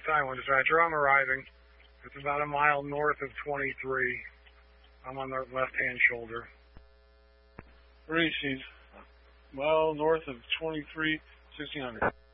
Taiwan dispatcher. I'm arriving. It's about a mile north of 23. I'm on the left-hand shoulder. Reese's. Well, north of 23, 1600.